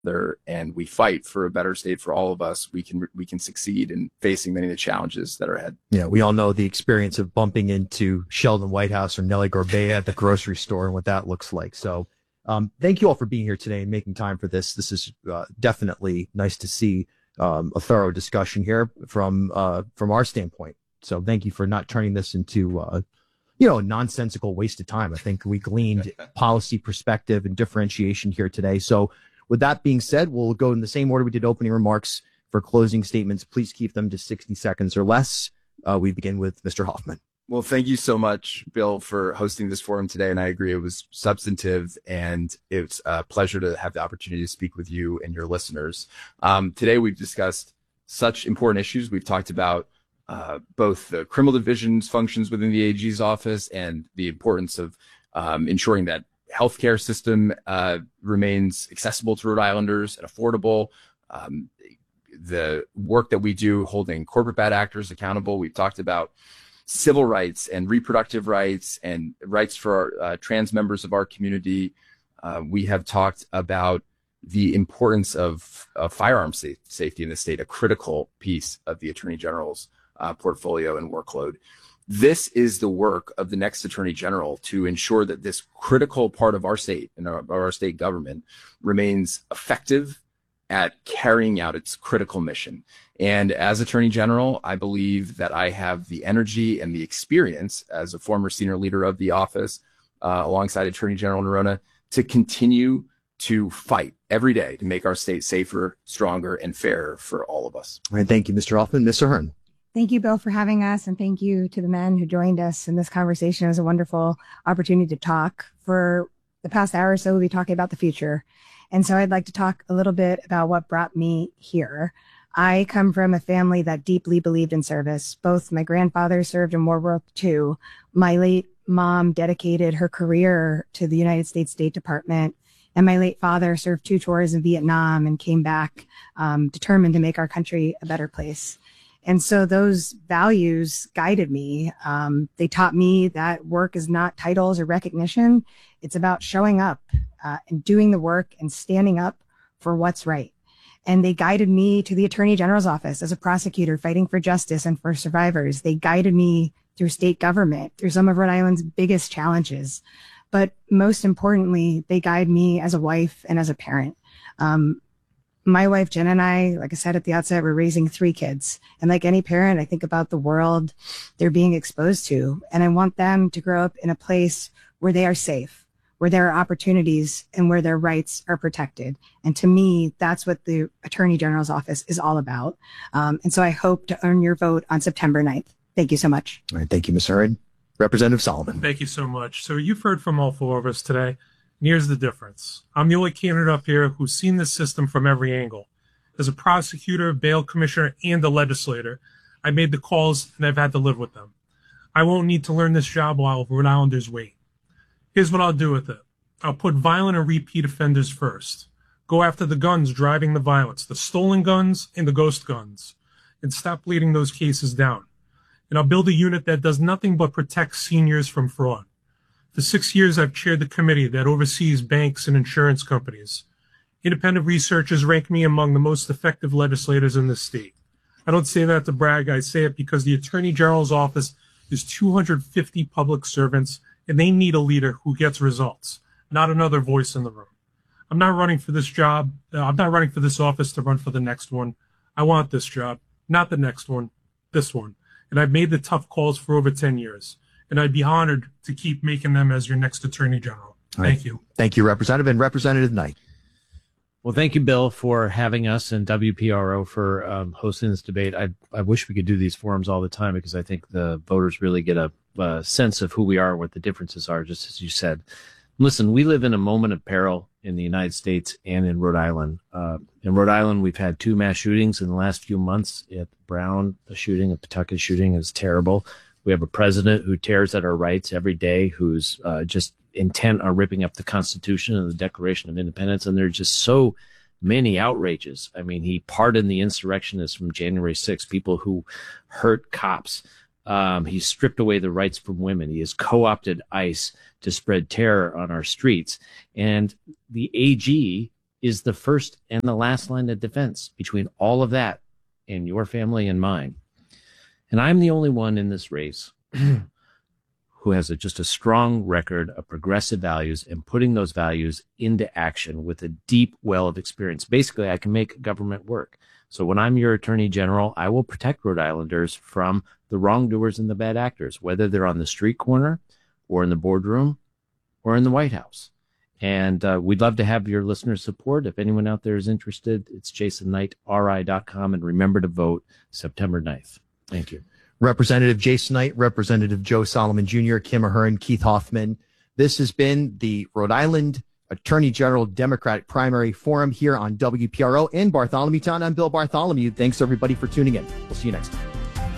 together and we fight for a better state for all of us, we can succeed in facing many of the challenges that are ahead. Yeah, we all know the experience of bumping into Sheldon Whitehouse or Nellie Gorbea at the grocery store and what that looks like. So thank you all for being here today and making time for this. This is definitely nice to see a thorough discussion here from our standpoint. So thank you for not turning this into a nonsensical waste of time. I think we gleaned policy perspective and differentiation here today. So with that being said, we'll go in the same order we did opening remarks for closing statements. Please keep them to 60 seconds or less. We begin with Mr. Hoffman. Well, thank you so much, Bill, for hosting this forum today. And I agree, it was substantive, and it's a pleasure to have the opportunity to speak with you and your listeners. Today, we've discussed such important issues. We've talked about both the criminal division's functions within the AG's office and the importance of ensuring that healthcare system remains accessible to Rhode Islanders and affordable. The work that we do holding corporate bad actors accountable. We've talked about civil rights and reproductive rights and rights for our trans members of our community. We have talked about the importance of firearm safety in the state, a critical piece of the Attorney General's portfolio and workload. This is the work of the next Attorney General to ensure that this critical part of our state and our state government remains effective at carrying out its critical mission. And as Attorney General, I believe that I have the energy and the experience as a former senior leader of the office, alongside Attorney General Noronha, to continue to fight every day to make our state safer, stronger, and fairer for all of us. All right, thank you, Mr. Hoffman. Ms. Ahern. Thank you, Bill, for having us. And thank you to the men who joined us in this conversation. It was a wonderful opportunity to talk. For the past hour or so, we'll be talking about the future. And so I'd like to talk a little bit about what brought me here. I come from a family that deeply believed in service. Both my grandfather served in World War II. My late mom dedicated her career to the United States State Department. And my late father served 2 tours in Vietnam and came back determined to make our country a better place. And so those values guided me. They taught me that work is not titles or recognition. It's about showing up and doing the work and standing up for what's right. And they guided me to the Attorney General's office as a prosecutor fighting for justice and for survivors. They guided me through state government, through some of Rhode Island's biggest challenges. But most importantly, they guide me as a wife and as a parent. My wife, Jen, and I, like I said at the outset, we're raising 3 kids. And like any parent, I think about the world they're being exposed to. And I want them to grow up in a place where they are safe, where there are opportunities, and where their rights are protected. And to me, that's what the Attorney General's office is all about. And so I hope to earn your vote on September 9th. Thank you so much. All right, thank you, Ms. Ahern. Representative Solomon. Thank you so much. So you've heard from all 4 of us today. And here's the difference. I'm the only candidate up here who's seen this system from every angle. As a prosecutor, bail commissioner, and a legislator, I made the calls and I've had to live with them. I won't need to learn this job while Rhode Islanders wait. Here's what I'll do with it. I'll put violent and repeat offenders first. Go after the guns driving the violence, the stolen guns and the ghost guns, and stop bleeding those cases down. And I'll build a unit that does nothing but protect seniors from fraud. For 6 years, I've chaired the committee that oversees banks and insurance companies. Independent researchers rank me among the most effective legislators in the state. I don't say that to brag. I say it because the Attorney General's office is 250 public servants, and they need a leader who gets results, not another voice in the room. I'm not running for this job. I'm not running for this office to run for the next one. I want this job, not the next one, this one. And I've made the tough calls for over 10 years. And I'd be honored to keep making them as your next Attorney General. Thank you. Thank you, Representative. And Representative Knight. Well, thank you, Bill, for having us, and WPRO for hosting this debate. I wish we could do these forums all the time, because I think the voters really get a sense of who we are, what the differences are, just as you said. Listen, we live in a moment of peril in the United States and in Rhode Island. In Rhode Island, we've had 2 mass shootings in the last few months. At Brown, the shooting, at Pawtucket shooting is terrible. We have a president who tears at our rights every day, who's just intent on ripping up the Constitution and the Declaration of Independence. And there are just so many outrages. I mean, he pardoned the insurrectionists from January 6th, people who hurt cops. He stripped away the rights from women. He has co-opted ICE to spread terror on our streets. And the AG is the first and the last line of defense between all of that and your family and mine. And I'm the only one in this race who has just a strong record of progressive values and putting those values into action with a deep well of experience. Basically, I can make government work. So when I'm your attorney general, I will protect Rhode Islanders from the wrongdoers and the bad actors, whether they're on the street corner or in the boardroom or in the White House. And we'd love to have your listeners' support. If anyone out there is interested, it's jasonKnightRI.com. And remember to vote September 9th. Thank you. Representative Jason Knight, Representative Joe Solomon Jr., Kim Ahern, Keith Hoffman. This has been the Rhode Island Attorney General Democratic Primary Forum here on WPRO in Bartholomew Town. I'm Bill Bartholomew. Thanks, everybody, for tuning in. We'll see you next time.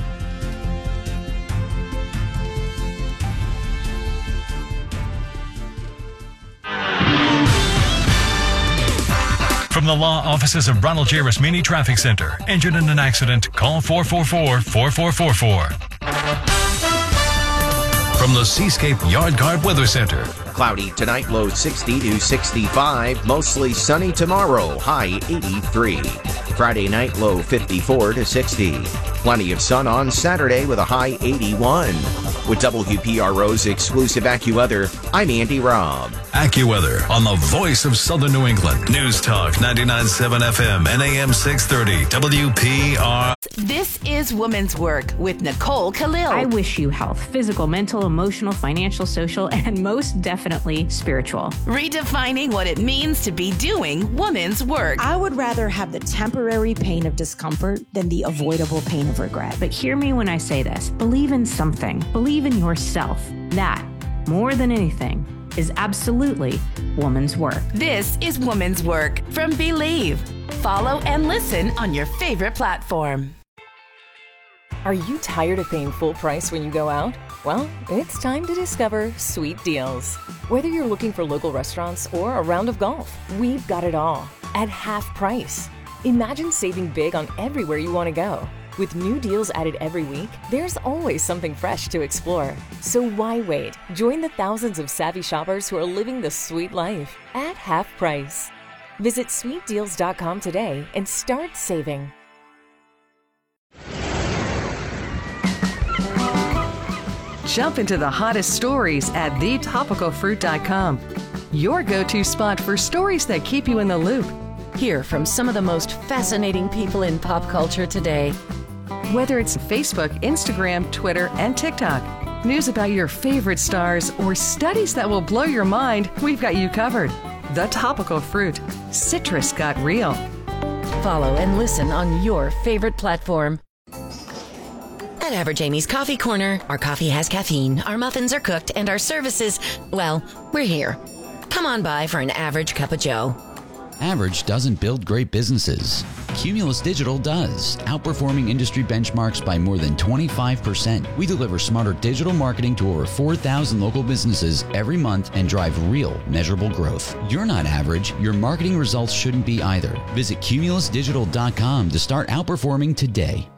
From the law offices of Ronald J. Rosmini Traffic Center. Injured in an accident? Call 444-4444. From the Seascape Yard Guard Weather Center. Cloudy tonight, low 60 to 65. Mostly sunny tomorrow, high 83. Friday night, low 54 to 60. Plenty of sun on Saturday with a high 81. With WPRO's exclusive AccuWeather, I'm Andy Robb. AccuWeather on the voice of Southern New England. News Talk 99.7 FM and AM 630 WPR. This is Women's Work with Nicole Khalil. I wish you health, physical, mental, emotional, financial, social, and most definitely spiritual. Redefining what it means to be doing women's work. I would rather have the temporary pain of discomfort than the avoidable pain of regret. But hear me when I say this. Believe in something. Believe in yourself. That, more than anything, is absolutely woman's work. This is Woman's Work from Believe. Follow and listen on your favorite platform. Are you tired of paying full price when you go out? Well, it's time to discover Sweet Deals. Whether you're looking for local restaurants or a round of golf, we've got it all at half price. Imagine saving big on everywhere you want to go. With new deals added every week, there's always something fresh to explore. So why wait? Join the thousands of savvy shoppers who are living the sweet life at half price. Visit sweetdeals.com today and start saving. Jump into the hottest stories at thetopicalfruit.com. Your go-to spot for stories that keep you in the loop. Hear from some of the most fascinating people in pop culture today. Whether it's Facebook, Instagram, Twitter, and TikTok, news about your favorite stars, or studies that will blow your mind, we've got you covered. The Topical Fruit. Citrus got real. Follow and listen on your favorite platform. At Average Amy's Coffee Corner, our coffee has caffeine, our muffins are cooked, and our services, well, we're here. Come on by for an average cup of joe. Average doesn't build great businesses. Cumulus Digital does, outperforming industry benchmarks by more than 25%. We deliver smarter digital marketing to over 4,000 local businesses every month and drive real, measurable growth. You're not average. Your marketing results shouldn't be either. Visit cumulusdigital.com to start outperforming today.